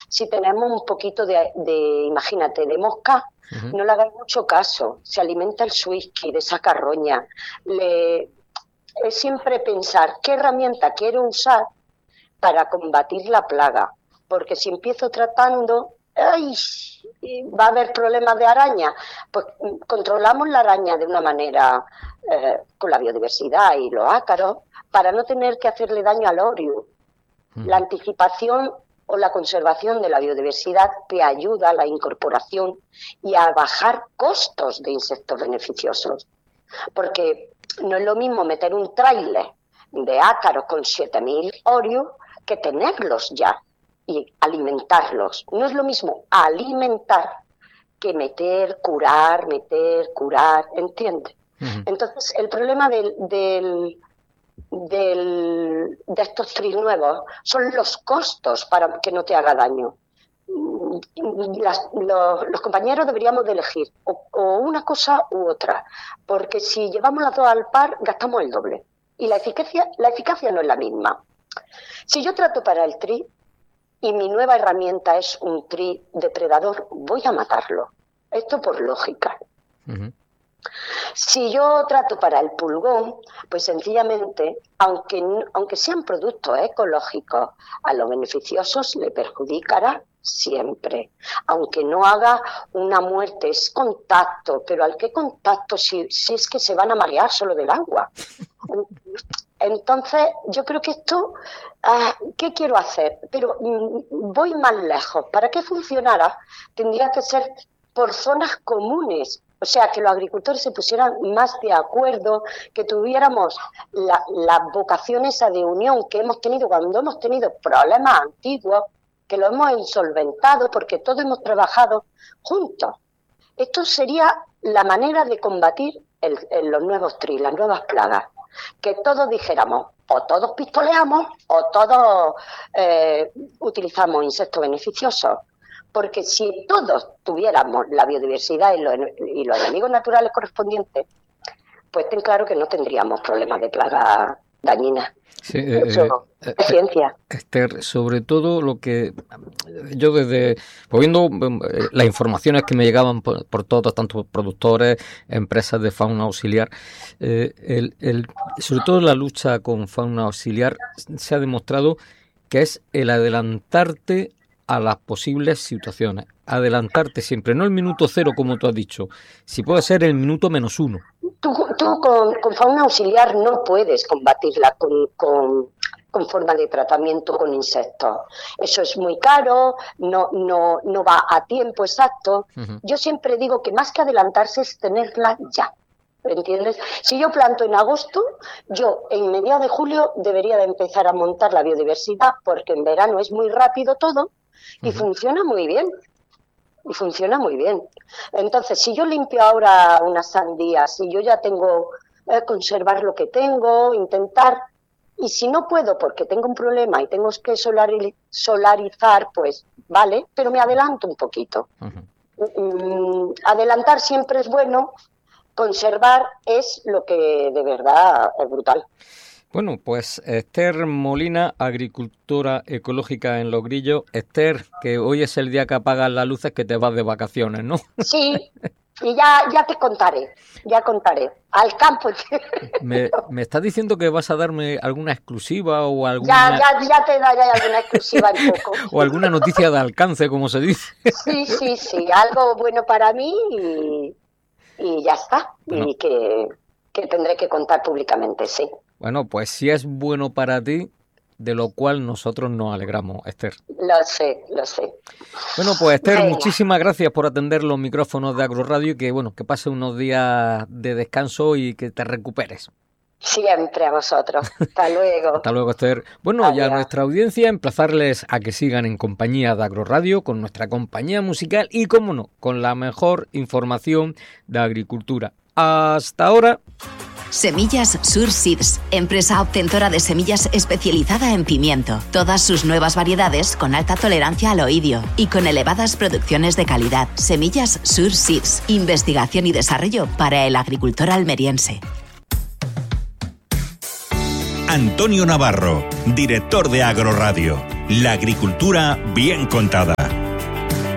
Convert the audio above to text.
Si tenemos un poquito imagínate, de mosca, no le hagáis mucho caso. Se alimenta el whisky de esa carroña. Es siempre pensar qué herramienta quiero usar para combatir la plaga. Porque si empiezo tratando, va a haber problemas de araña. Pues controlamos la araña de una manera con la biodiversidad y los ácaros para no tener que hacerle daño al orius. La anticipación o la conservación de la biodiversidad te ayuda a la incorporación y a bajar costos de insectos beneficiosos. Porque no es lo mismo meter un tráiler de ácaros con 7.000 orius que tenerlos ya y alimentarlos. No es lo mismo alimentar que meter, curar, ¿entiendes? Entonces, el problema de estos tris nuevos son los costos para que no te haga daño. Los compañeros deberíamos de elegir o una cosa u otra, porque si llevamos las dos al par, gastamos el doble. Y la eficacia no es la misma. Si yo trato para el tri y mi nueva herramienta es un tri depredador, voy a matarlo. Esto por lógica. Si yo trato para el pulgón, pues sencillamente, aunque sean productos ecológicos, a los beneficiosos le perjudicará siempre. Aunque no haga una muerte, es contacto, pero ¿al qué contacto si es que se van a marear solo del agua? Entonces, yo creo que esto, ¿qué quiero hacer? Pero voy más lejos. Para que funcionara, tendría que ser por zonas comunes. O sea, que los agricultores se pusieran más de acuerdo, que tuviéramos la vocación esa de unión que hemos tenido cuando hemos tenido problemas antiguos, que lo hemos solventado porque todos hemos trabajado juntos. Esto sería la manera de combatir los nuevos tris, las nuevas plagas. Que todos dijéramos, o todos pistoleamos, o todos utilizamos insectos beneficiosos. Porque si todos tuviéramos la biodiversidad y los enemigos naturales correspondientes, pues ten claro que no tendríamos problemas de plagas dañinas. Sí, eso es ciencia. Esther, sobre todo lo que yo viendo las informaciones que me llegaban por todos, tanto productores, empresas de fauna auxiliar, sobre todo la lucha con fauna auxiliar se ha demostrado que es el adelantarte a las posibles situaciones. Adelantarte siempre, no el minuto cero como tú has dicho, si puede ser el minuto -1. Tú con fauna auxiliar no puedes combatirla con forma de tratamiento con insectos. Eso es muy caro, no va a tiempo exacto. Yo siempre digo que más que adelantarse es tenerla ya. ¿Entiendes? Si yo planto en agosto, yo en mediados de julio debería de empezar a montar la biodiversidad, porque en verano es muy rápido todo y funciona muy bien. Entonces, si yo limpio ahora unas sandías, si yo ya tengo conservar lo que tengo, intentar, y si no puedo porque tengo un problema y tengo que solarizar, pues vale, pero me adelanto un poquito. Adelantar siempre es bueno. Conservar es lo que de verdad es brutal. Bueno, pues Esther Molina, agricultora ecológica en Los Grillos. Esther, que hoy es el día que apagas las luces, que te vas de vacaciones, ¿no? Sí, y ya te contaré, al campo. ¿Me estás diciendo que vas a darme alguna exclusiva o alguna...? Ya te daré alguna exclusiva un poco. O alguna noticia de alcance, como se dice. Sí, algo bueno para mí y ya está, bueno. Y que tendré que contar públicamente, sí. Bueno, pues si es bueno para ti, de lo cual nosotros nos alegramos, Esther. Lo sé. Bueno, pues Esther, muchísimas gracias por atender los micrófonos de Agroradio y que pases unos días de descanso y que te recuperes. Siempre a vosotros. Hasta luego. Hasta luego, Esther. Bueno, adiós. Ya a nuestra audiencia, emplazarles a que sigan en compañía de Agroradio, con nuestra compañía musical y, cómo no, con la mejor información de agricultura. Hasta ahora. Semillas Sur Seeds, empresa obtentora de semillas especializada en pimiento. Todas sus nuevas variedades con alta tolerancia al oidio y con elevadas producciones de calidad. Semillas Sur Seeds, investigación y desarrollo para el agricultor almeriense. Antonio Navarro, director de Agroradio. La agricultura bien contada.